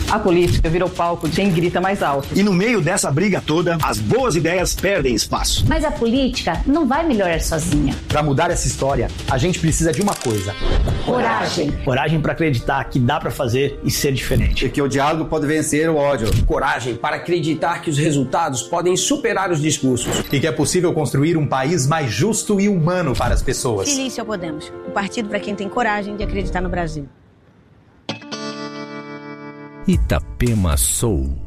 A política virou palco de quem grita mais alto. E no meio dessa briga toda, as boas ideias perdem espaço. Mas a política não vai melhorar sozinha. Para mudar essa história, a gente precisa de uma coisa: coragem. Coragem para acreditar que dá para fazer e ser diferente. E que o diálogo pode vencer o ódio. Coragem para acreditar que os resultados podem superar os discursos. E que é possível construir um país mais justo e humano para as pessoas. Filie-se ao Podemos, o partido para quem tem coragem de acreditar no Brasil. Itapema Soul.